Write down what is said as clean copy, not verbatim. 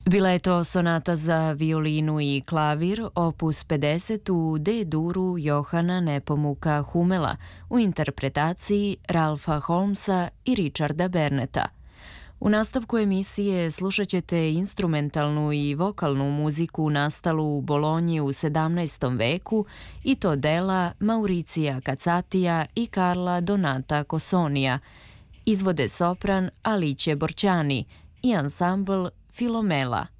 Bila je to sonata za violinu i klavir, opus 50 u D-duru Johana Nepomuka Hummela u interpretaciji Ralfa Holmesa i Richarda Berneta. U nastavku emisije slušat ćete instrumentalnu i vokalnu muziku nastalu u Bolonji u 17. veku i to dela Mauricija Kazzatija i Carla Donata Cossonija. Izvode sopran Alice Borciani i ansambl Filomela.